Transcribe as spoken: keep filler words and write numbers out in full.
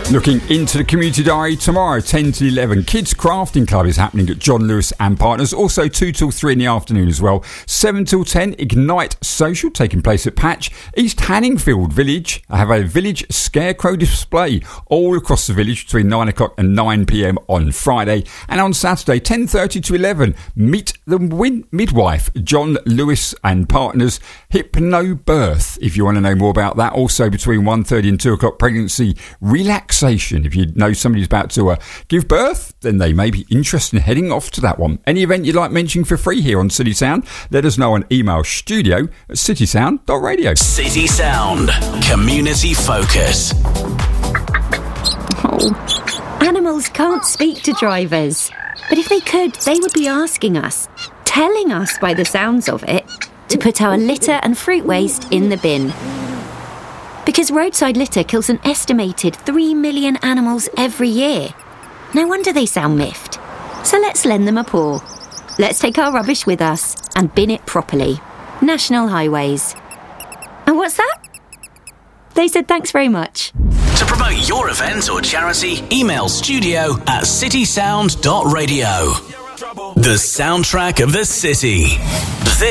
Looking into the community diary tomorrow, ten to eleven. Kids Crafting Club is happening at John Lewis and Partners. Also two till three in the afternoon as well. seven till ten, Ignite Social taking place at Patch. East Hanningfield Village have a village scarecrow display all across the village between nine o'clock and nine p.m. on Friday. And on Saturday, ten thirty to eleven, Meet the Win- Midwife, John Lewis and Partners, Hypnobirth, if you want to know more about that. Also between one thirty and two o'clock, Pregnancy Relaxation. If you know somebody's about to uh, give birth, then they may be interested in heading off to that one. Any event you'd like mentioning for free here on City Sound, let us know on email studio at citysound dot radio. City Sound, community focus. Oh, animals can't speak to drivers. But if they could, they would be asking us, telling us by the sounds of it, to put our litter and fruit waste in the bin. Because roadside litter kills an estimated three million animals every year. No wonder they sound miffed. So let's lend them a paw. Let's take our rubbish with us and bin it properly. National Highways. And what's that? They said thanks very much. To promote your event or charity, email studio at citysound dot radio. The soundtrack of the city.